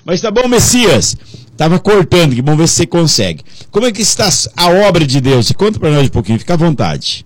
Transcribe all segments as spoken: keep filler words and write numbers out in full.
Mas tá bom, Messias. Tava cortando, que vamos ver se você consegue. Como é que está a obra de Deus? Conta para nós um pouquinho, fica à vontade.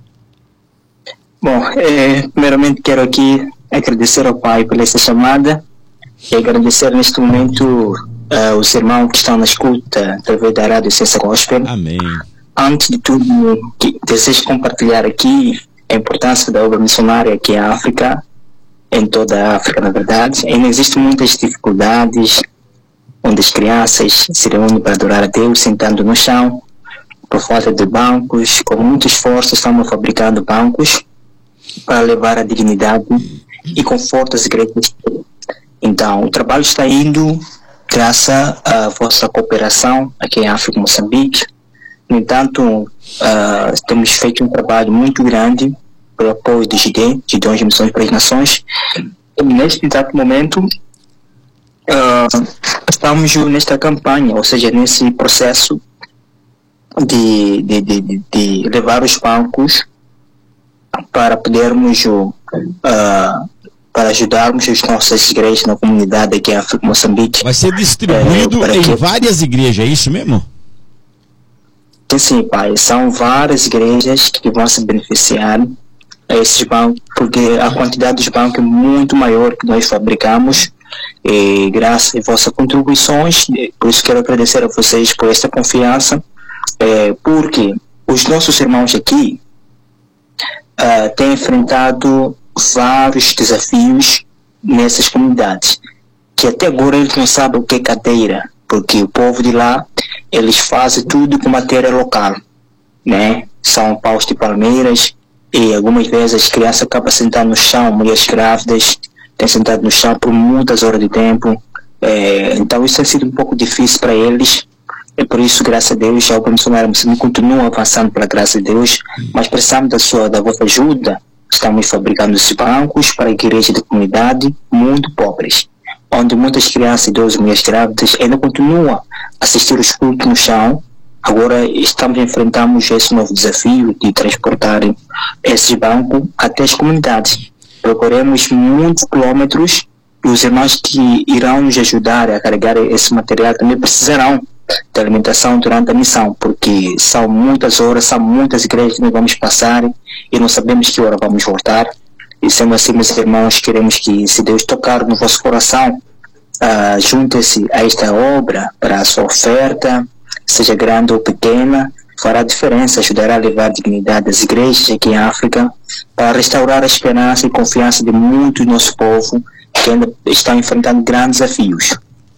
Bom, é, primeiramente quero aqui agradecer ao Pai por essa chamada e agradecer neste momento uh, os irmãos que estão na escuta através da Rádio Essência Gospel. Amém. Antes de tudo, que desejo compartilhar aqui a importância da obra missionária aqui em África, em toda a África, na verdade. Ainda existem muitas dificuldades, onde as crianças se reúnem para adorar a Deus sentando no chão, por falta de bancos. Com muito esforço estamos fabricando bancos para levar a dignidade e conforto às igrejas. Então, o trabalho está indo graças à vossa cooperação aqui em África e Moçambique. No entanto, uh, temos feito um trabalho muito grande pelo apoio do G D, Gideões de Missões para as Nações. E neste exato momento, uh, estamos nesta campanha, ou seja, nesse processo de, de, de, de, de levar os bancos para podermos, uh, para ajudarmos as nossas igrejas na comunidade aqui em África e Moçambique. Vai ser distribuído é, em que... várias igrejas, é isso mesmo? Sim, pai, são várias igrejas que vão se beneficiar a esses bancos, porque a quantidade dos bancos é muito maior que nós fabricamos, e graças às vossas contribuições, por isso quero agradecer a vocês por esta confiança, é, porque os nossos irmãos aqui uh, têm enfrentado vários desafios nessas comunidades, que até agora eles não sabem o que é cadeira, porque o povo de lá, eles fazem tudo com matéria local, né? São paus de palmeiras, e algumas vezes as crianças acabam sentando no chão, mulheres grávidas têm sentado no chão por muitas horas de tempo, é, então isso tem sido um pouco difícil para eles. É por isso, graças a Deus, a obra missionária continua avançando pela graça de Deus, mas precisamos da sua, da vossa ajuda. Estamos fabricando esses bancos para igrejas de comunidade muito pobres, onde muitas crianças, idosos e mulheres grávidas ainda continuam a assistir os cultos no chão. Agora estamos enfrentando esse novo desafio de transportar esses bancos até as comunidades. Procuremos muitos quilômetros e os irmãos que irão nos ajudar a carregar esse material também precisarão de alimentação durante a missão, porque são muitas horas, são muitas igrejas que nós vamos passar e não sabemos que hora vamos voltar. E sendo assim, meus irmãos, queremos que, se Deus tocar no vosso coração, uh, junte-se a esta obra para a sua oferta, seja grande ou pequena, fará diferença, ajudará a levar a dignidade às igrejas aqui em África, para restaurar a esperança e confiança de muito do nosso povo que ainda estão enfrentando grandes desafios.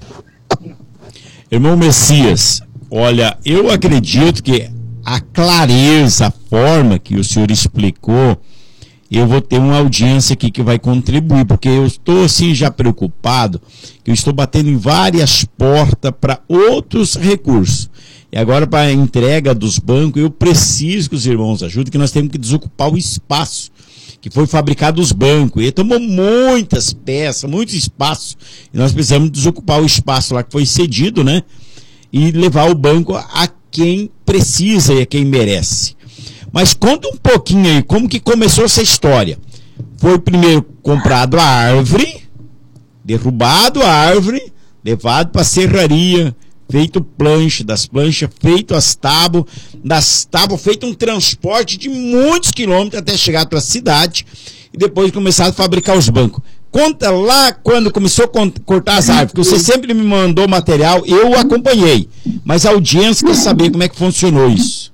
Irmão Messias, olha, eu acredito que a clareza, a forma que o senhor explicou, eu vou ter uma audiência aqui que vai contribuir, porque eu estou assim já preocupado, que eu estou batendo em várias portas para outros recursos. E agora, para a entrega dos bancos, eu preciso que os irmãos ajudem, que nós temos que desocupar o espaço que foi fabricado os bancos. E tomou muitas peças, muito espaço. E nós precisamos desocupar o espaço lá que foi cedido, né? E levar o banco a quem precisa e a quem merece. Mas conta um pouquinho aí, como que começou essa história? Foi primeiro comprado a árvore, derrubado a árvore, levado para a serraria, feito plancha, das planchas feito as tábuas, das tábuas feito um transporte de muitos quilômetros até chegar para a cidade, e depois começaram a fabricar os bancos. Conta lá quando começou a cortar as árvores, porque você sempre me mandou material, eu acompanhei, mas a audiência quer saber como é que funcionou isso.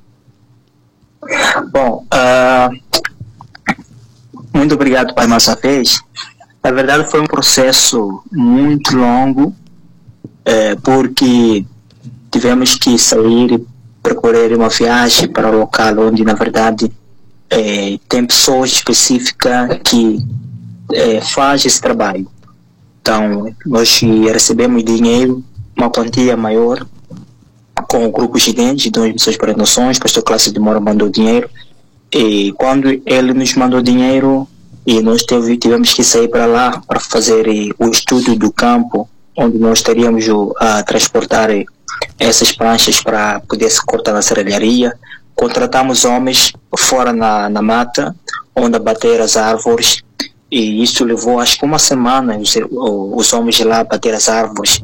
Bom, uh, muito obrigado, pai, mais uma vez. Na verdade foi um processo muito longo, é, porque tivemos que sair e percorrer uma viagem para o local onde, na verdade, é, tem pessoas específicas que é, fazem esse trabalho. Então, nós recebemos dinheiro, uma quantia maior, com o grupo Gideões, Gideões de Missões para as Nações. Pastor Clássico de Moura mandou dinheiro, e quando ele nos mandou dinheiro, e nós teve, tivemos que sair para lá para fazer eh, o estudo do campo, onde nós teríamos a transportar eh, essas pranchas para poder se cortar na serralharia. Contratamos homens fora na, na mata, onde abater as árvores, e isso levou acho que uma semana os, os homens de lá a bater as árvores